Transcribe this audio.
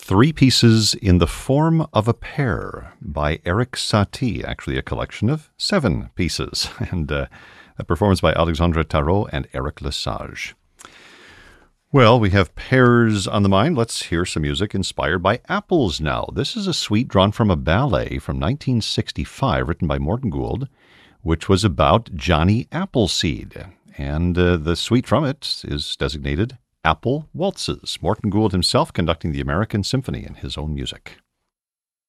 Three Pieces in the Form of a Pear by Eric Satie, actually a collection of 7 pieces, and a performance by Alexandre Tarot and Eric Lesage. Well, we have pears on the mind. Let's hear some music inspired by apples now. This is a suite drawn from a ballet from 1965 written by Morton Gould, which was about Johnny Appleseed. And the suite from it is designated Apple Waltzes. Morton Gould himself conducting the American Symphony in his own music.